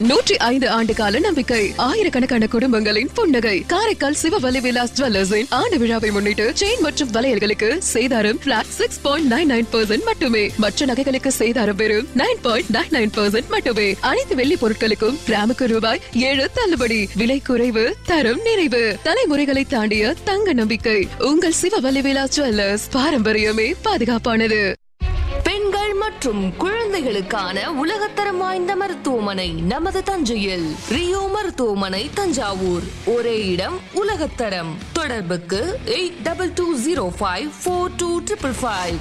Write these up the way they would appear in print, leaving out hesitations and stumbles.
105 ஆண்டு கால நம்பிக்கை, ஆயிரக்கணக்கான குடும்பங்களின் புன்னகை. காரைக்கால் சிவவலி விலாஸ் ஜுவல்லர்ஸின் ஆண்டு விழாவை முன்னிட்டு செயின் மற்றும் வளையல்களுக்கு சேதாரம் பிளாட் 6.99% மட்டுமே. மற்ற நகைகளுக்கு சேதாரம் வெறும் 9.99% மட்டுமே. அனைத்து வெள்ளி பொருட்களுக்கும் கிராமுக்கு ரூபாய் 7 தள்ளுபடி. விலை குறைவு, தரம் நிறைவு. தலைமுறைகளை தாண்டிய தங்க நம்பிக்கை. உங்கள் சிவவலி விலாஸ் ஜுவல்லர்ஸ். பாரம்பரியமே பாதுகாப்பானது. பெண்கள் மற்றும் குழந்தைகளுக்கான உலகத்தரம் வாய்ந்த மருத்துவமனை நமது தஞ்சையில். ரியோ மருத்துவமனை தஞ்சாவூர். ஒரே இடம், உலகத்தரம். தொடர்புக்கு 8220542555.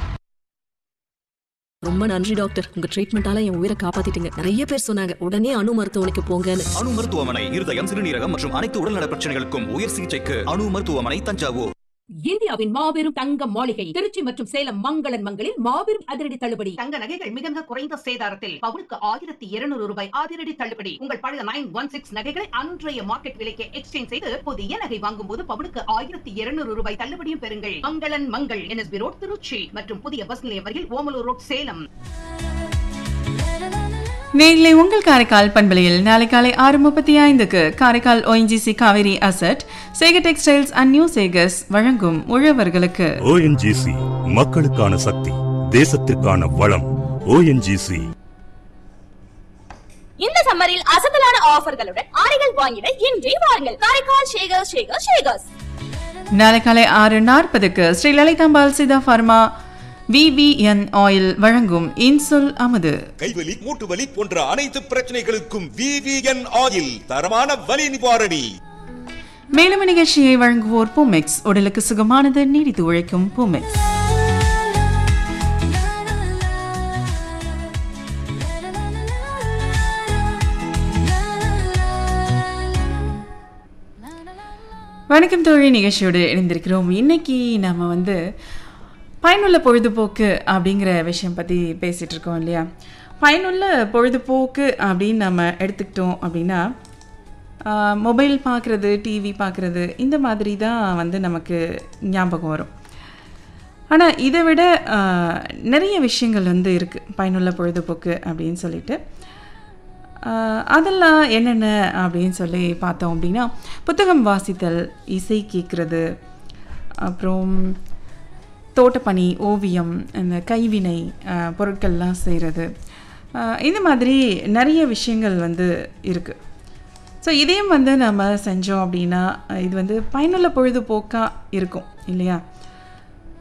ரொம்ப நன்றி டாக்டர், உங்க ட்ரீட்மெண்டால என் உயிரை காப்பாத்திட்டீங்க. நிறைய பேர் சொன்னாங்க உடனே அணு மருத்துவமனைக்கு போங்கன்னு. அணு மருத்துவமனை இருதயம், சிறுநீரகம் மற்றும் அனைத்து உடல்நல பிரச்சனைகளுக்கும் உயர் சிகிச்சைக்கு அணு மருத்துவமனை தஞ்சாவூர். இந்தியாவின் மாபெரும் தங்க மாளிகை திருச்சி மற்றும் சேலம் மங்களன் மங்களில் மாபெரும் அதிரடி தள்ளுபடி. தங்க நகைகள் மிக மிக குறைந்த சேதாரத்தில் பவுனுக்கு 1200 ரூபாய் அதிரடி தள்ளுபடி. உங்கள் பழைய 916 நகைகளை அன்றைய மார்க்கெட் விலைக்கு எக்ஸ்சேஞ்ச் செய்து புதிய நகை வாங்கும் போது பவுனுக்கு 1200 ரூபாய் தள்ளுபடியும் பெறுங்கள். மங்களன் மங்கள், NSB ரோட், திருச்சி மற்றும் புதிய பஸ் நிலையம் அருகில் ஓமலூர் ரோட், சேலம். நேரிலே உங்கள் காரைக்கால் பண்பலையில் நாளை காலை 6:35 Karaikal ONGC Kaveri asset, Sekar textiles and new Sekar's வழங்கும் உழவர்களுக்கு. ONGC மக்களுக்கான சக்தி, தேசத்திற்கான வளம். ONGC. இந்த சம்மரில் அசத்தலான ஆஃபர்களுடன் ஆடைகள் வாங்கிட இன்றே வாருங்கள். காரைக்கால் ஷேகர்ஸ். நாளை காலை 6:40 ஸ்ரீ லலிதாம்பாள் சிதா ஃபார்மா VVN ஆயில் வழங்கும் இன்சுல் அமுது. கைவலி, மூட்டு வலி போன்ற அனைத்து பிரச்சனைகளுக்கும் VVN ஆயில் தரமான வலி நிவாரணி. மேலும் நிகழ்ச்சியை வழங்குவோர் பூமெக்ஸ். உடலுக்கு சுகமானது, நீடித்து உழைக்கும் பூமெக்ஸ். வணக்கம் தோழி, நிகழ்ச்சியோடு இணைந்திருக்கிறோம். இன்னைக்கு நம்ம பயனுள்ள பொழுதுபோக்கு அப்படிங்கிற விஷயம் பற்றி பேசிகிட்டு இருக்கோம் இல்லையா. பயனுள்ள பொழுதுபோக்கு அப்படின்னு நம்ம எடுத்துக்கிட்டோம் அப்படின்னா மொபைல் பார்க்குறது, டிவி பார்க்குறது, இந்த மாதிரி தான் நமக்கு ஞாபகம் வரும். ஆனால் இதை விட நிறைய விஷயங்கள் இருக்குது பயனுள்ள பொழுதுபோக்கு அப்படின்னு சொல்லிட்டு. அதெல்லாம் என்னென்ன அப்படின்னு சொல்லி பார்த்தோம் அப்படின்னா, புத்தகம் வாசித்தல், இசை கேட்குறது, அப்புறம் தோட்டப்பணி, ஓவியம், இந்த கைவினை பொருட்கள்லாம் செய்கிறது, இந்த மாதிரி நிறைய விஷயங்கள் இருக்குது. ஸோ இதையும் நம்ம செஞ்சோம் அப்படின்னா இது பயனுள்ள பொழுதுபோக்காக இருக்கும் இல்லையா.